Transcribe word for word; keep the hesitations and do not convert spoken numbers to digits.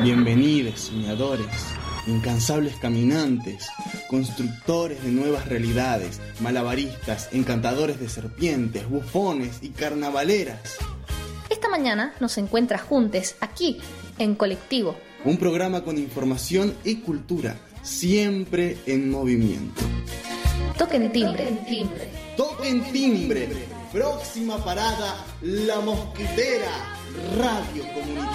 Bienvenidos, soñadores, incansables caminantes, constructores de nuevas realidades, malabaristas, encantadores de serpientes, bufones y carnavaleras. Esta mañana nos encuentra juntos aquí, en Colectivo. Un programa con información y cultura, siempre en movimiento. Toquen timbre. timbre. Toquen timbre. Próxima parada, La Mosquitera, Radio Comunitaria.